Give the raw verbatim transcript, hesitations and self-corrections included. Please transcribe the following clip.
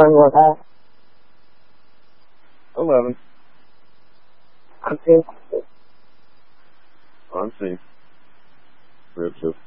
one was that? Eleven. On scene. On scene. Rib two.